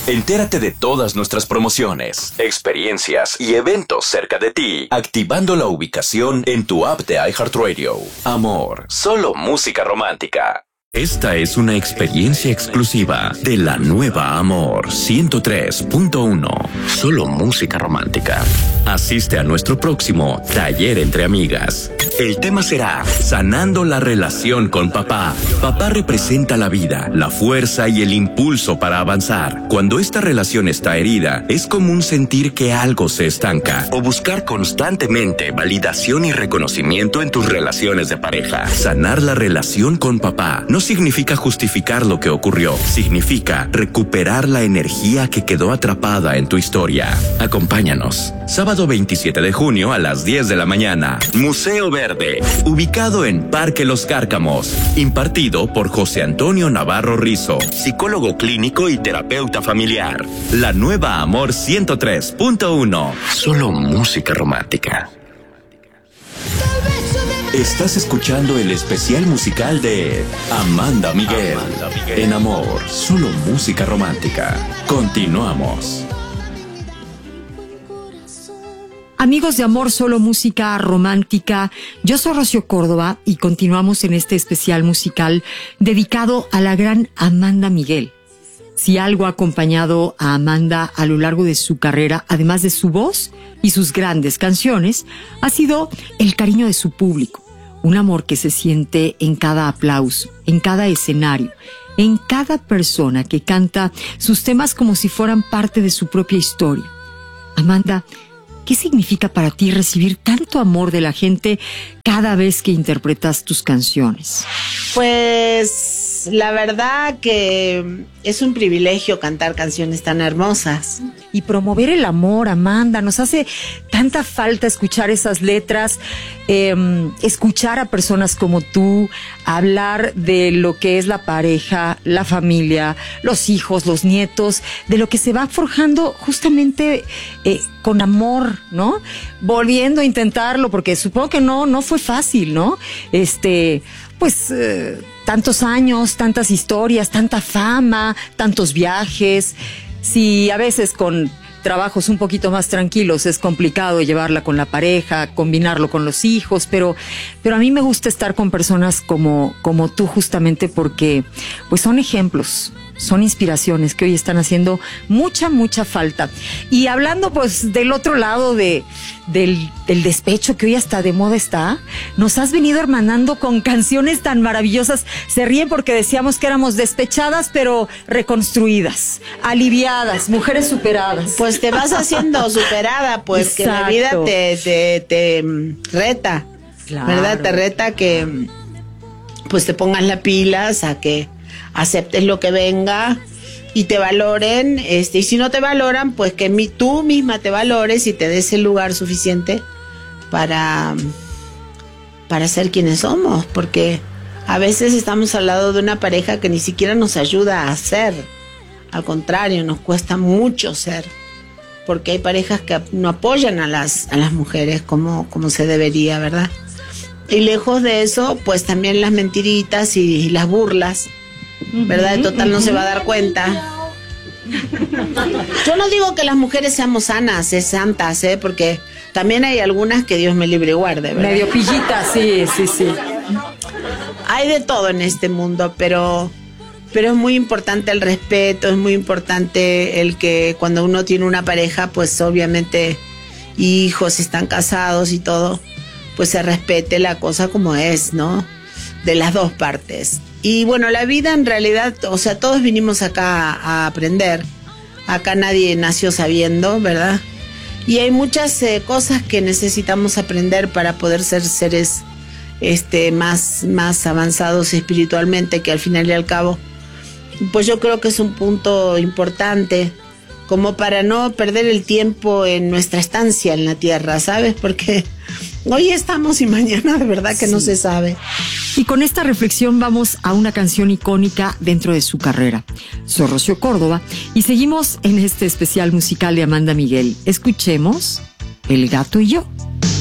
Entérate de todas nuestras promociones, experiencias y eventos cerca de ti, activando la ubicación en tu app de iHeartRadio. Amor, solo música romántica. Esta es una experiencia exclusiva de la nueva Amor 103.1. Solo música romántica. Asiste a nuestro próximo taller entre amigas. El tema será Sanando la relación con papá. Papá representa la vida, la fuerza y el impulso para avanzar. Cuando esta relación está herida, es común sentir que algo se estanca o buscar constantemente validación y reconocimiento en tus relaciones de pareja. Sanar la relación con papá no significa justificar lo que ocurrió. Significa recuperar la energía que quedó atrapada en tu historia. Acompáñanos. Sábado 27 de junio a las 10 de la mañana. Museo Verde, ubicado en Parque Los Cárcamos. Impartido por José Antonio Navarro Rizo, psicólogo clínico y terapeuta familiar. La nueva Amor 103.1. Solo música romántica. Estás escuchando el especial musical de Amanda Miguel. En Amor, solo música romántica. Continuamos. Amigos de Amor, solo música romántica, yo soy Rocío Córdoba y continuamos en este especial musical dedicado a la gran Amanda Miguel. Si algo ha acompañado a Amanda a lo largo de su carrera, además de su voz y sus grandes canciones, ha sido el cariño de su público. Un amor que se siente en cada aplauso, en cada escenario, en cada persona que canta sus temas como si fueran parte de su propia historia. Amanda, ¿qué significa para ti recibir tanto amor de la gente cada vez que interpretas tus canciones? Pues la verdad que es un privilegio cantar canciones tan hermosas. Y promover el amor, Amanda, nos hace tanta falta escuchar esas letras, escuchar a personas como tú, hablar de lo que es la pareja, la familia, los hijos, los nietos, de lo que se va forjando justamente con amor, ¿no? Volviendo a intentarlo, porque supongo que no fue fácil, ¿no? Tantos años, tantas historias, tanta fama, tantos viajes. Si a veces con trabajos un poquito más tranquilos es complicado llevarla con la pareja, combinarlo con los hijos, pero a mí me gusta estar con personas como tú, justamente porque pues son ejemplos, son inspiraciones que hoy están haciendo mucha falta. Y hablando pues del otro lado del despecho, que hoy hasta de moda está, nos has venido hermanando con canciones tan maravillosas. Se ríen porque decíamos que éramos despechadas, pero reconstruidas, aliviadas, mujeres superadas. Pues te vas haciendo superada, pues. Exacto. Que la vida te reta, claro. ¿Verdad? Te reta que pues te pongas las pilas, a que aceptes lo que venga y te valoren, y si no te valoran, pues que tú misma te valores y te des el lugar suficiente para ser quienes somos, porque a veces estamos al lado de una pareja que ni siquiera nos ayuda a ser, al contrario, nos cuesta mucho ser, porque hay parejas que no apoyan a las mujeres como se debería, ¿verdad? Y lejos de eso, pues también las mentiritas y las burlas, ¿verdad? De total no se va a dar cuenta. Yo no digo que las mujeres seamos santas, porque también hay algunas que Dios me libre y guarde, ¿verdad? Medio pillitas, sí. Hay de todo en este mundo, pero es muy importante el respeto, es muy importante el que cuando uno tiene una pareja, pues obviamente hijos, están casados y todo, pues se respete la cosa como es, ¿no? De las dos partes. Y bueno, la vida en realidad, o sea, todos vinimos acá a aprender. Acá nadie nació sabiendo, ¿verdad? Y hay muchas cosas que necesitamos aprender para poder ser seres más avanzados espiritualmente, que al final y al cabo, pues yo creo que es un punto importante, como para no perder el tiempo en nuestra estancia en la tierra, ¿sabes? Porque hoy estamos y mañana de verdad que sí. No se sabe. Y con esta reflexión vamos a una canción icónica dentro de su carrera. Soy Rocío Córdoba y seguimos en este especial musical de Amanda Miguel. Escuchemos El gato y yo.